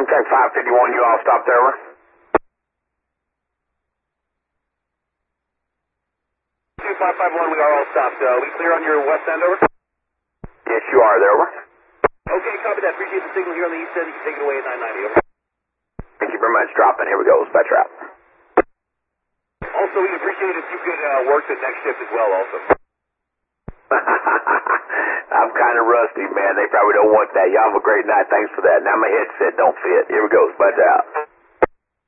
Contact 551, you all stopped there, over. 2551, we are all stopped. We clear on your west end, over? Yes, you are there, over. Okay, copy that. Appreciate the signal here on the east end. You can take it away at 990, over. Thank you very much. Dropping. Here we go. Dispatcher out. Also, we'd appreciate if you could work the next shift as well, also. I'm kind of rusty, man. They probably don't want that. Y'all have a great night. Thanks for that. Now my headset don't fit. Here we go. Dispatcher out.